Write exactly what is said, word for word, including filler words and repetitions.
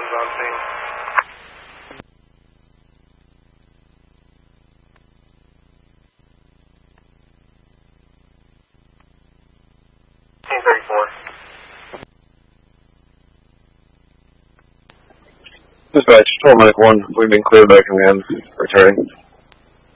Citizens on scene. thirty-four. Dispatch, twelve ninety-one, we've been cleared by command, returning.